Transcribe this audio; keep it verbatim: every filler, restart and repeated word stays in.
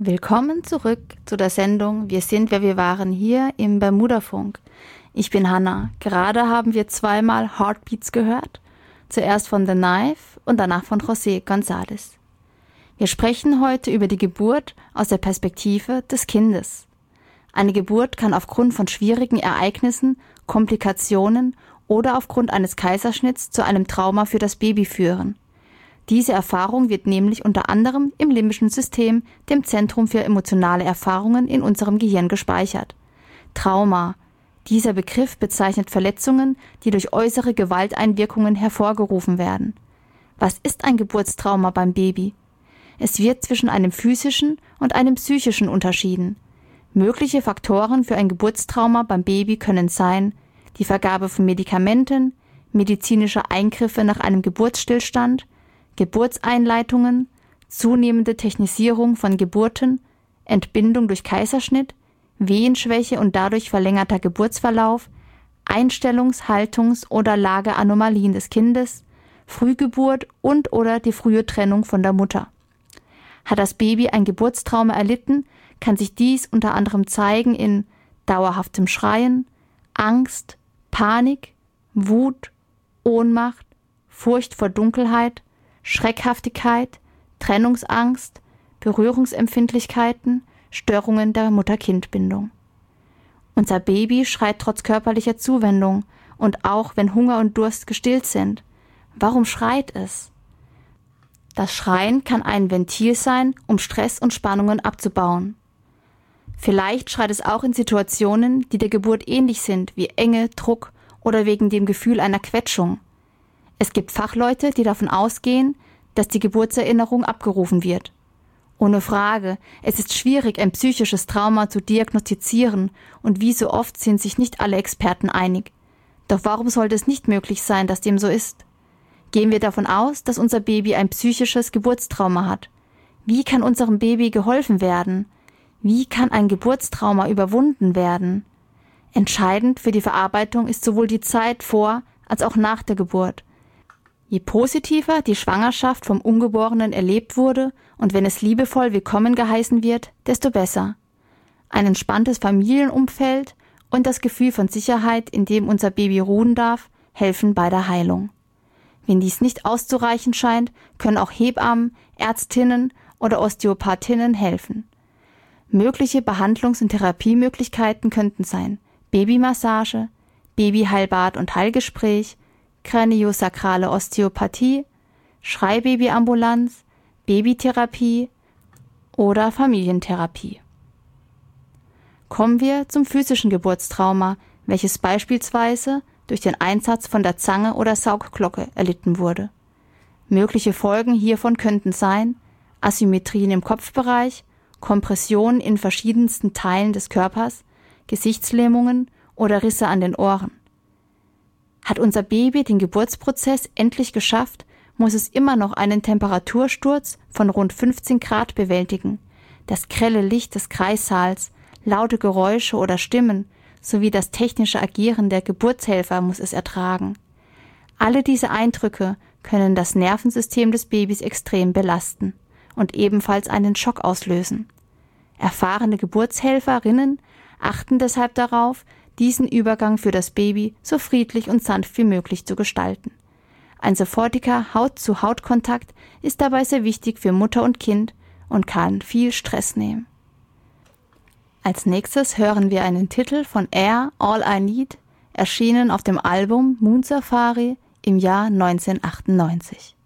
Willkommen zurück zu der Sendung Wir sind, wer wir waren hier im Bermudafunk. Ich bin Hannah. Gerade haben wir zweimal Heartbeats gehört. Zuerst von The Knife und danach von José González. Wir sprechen heute über die Geburt aus der Perspektive des Kindes. Eine Geburt kann aufgrund von schwierigen Ereignissen, Komplikationen oder aufgrund eines Kaiserschnitts zu einem Trauma für das Baby führen. Diese Erfahrung wird nämlich unter anderem im limbischen System, dem Zentrum für emotionale Erfahrungen in unserem Gehirn, gespeichert. Trauma. Dieser Begriff bezeichnet Verletzungen, die durch äußere Gewalteinwirkungen hervorgerufen werden. Was ist ein Geburtstrauma beim Baby? Es wird zwischen einem physischen und einem psychischen unterschieden. Mögliche Faktoren für ein Geburtstrauma beim Baby können sein: die Vergabe von Medikamenten, medizinische Eingriffe nach einem Geburtsstillstand, Geburtseinleitungen, zunehmende Technisierung von Geburten, Entbindung durch Kaiserschnitt, Wehenschwäche und dadurch verlängerter Geburtsverlauf, Einstellungs-, Haltungs- oder Lageanomalien des Kindes, Frühgeburt und/oder die frühe Trennung von der Mutter. Hat das Baby ein Geburtstrauma erlitten, kann sich dies unter anderem zeigen in dauerhaftem Schreien, Angst, Panik, Wut, Ohnmacht, Furcht vor Dunkelheit, Schreckhaftigkeit, Trennungsangst, Berührungsempfindlichkeiten, Störungen der Mutter-Kind-Bindung. Unser Baby schreit trotz körperlicher Zuwendung und auch wenn Hunger und Durst gestillt sind. Warum schreit es? Das Schreien kann ein Ventil sein, um Stress und Spannungen abzubauen. Vielleicht schreit es auch in Situationen, die der Geburt ähnlich sind, wie Enge, Druck oder wegen dem Gefühl einer Quetschung. Es gibt Fachleute, die davon ausgehen, dass die Geburtserinnerung abgerufen wird. Ohne Frage, es ist schwierig, ein psychisches Trauma zu diagnostizieren und wie so oft sind sich nicht alle Experten einig. Doch warum sollte es nicht möglich sein, dass dem so ist? Gehen wir davon aus, dass unser Baby ein psychisches Geburtstrauma hat. Wie kann unserem Baby geholfen werden? Wie kann ein Geburtstrauma überwunden werden? Entscheidend für die Verarbeitung ist sowohl die Zeit vor als auch nach der Geburt. Je positiver die Schwangerschaft vom Ungeborenen erlebt wurde und wenn es liebevoll willkommen geheißen wird, desto besser. Ein entspanntes Familienumfeld und das Gefühl von Sicherheit, in dem unser Baby ruhen darf, helfen bei der Heilung. Wenn dies nicht auszureichen scheint, können auch Hebammen, Ärztinnen oder Osteopathinnen helfen. Mögliche Behandlungs- und Therapiemöglichkeiten könnten sein: Babymassage, Babyheilbad und Heilgespräch, Kraniosakrale Osteopathie, Schreibabyambulanz, Babytherapie oder Familientherapie. Kommen wir zum physischen Geburtstrauma, welches beispielsweise durch den Einsatz von der Zange oder Saugglocke erlitten wurde. Mögliche Folgen hiervon könnten sein: Asymmetrien im Kopfbereich, Kompressionen in verschiedensten Teilen des Körpers, Gesichtslähmungen oder Risse an den Ohren. Hat unser Baby den Geburtsprozess endlich geschafft, muss es immer noch einen Temperatursturz von rund fünfzehn Grad bewältigen, das grelle Licht des Kreissaals, laute Geräusche oder Stimmen sowie das technische Agieren der Geburtshelfer muss es ertragen. Alle diese Eindrücke können das Nervensystem des Babys extrem belasten und ebenfalls einen Schock auslösen. Erfahrene Geburtshelferinnen achten deshalb darauf, diesen Übergang für das Baby so friedlich und sanft wie möglich zu gestalten. Ein sofortiger Haut-zu-Haut-Kontakt ist dabei sehr wichtig für Mutter und Kind und kann viel Stress nehmen. Als nächstes hören wir einen Titel von Air, All I Need, erschienen auf dem Album Moon Safari im Jahr neunzehnhundertachtundneunzig.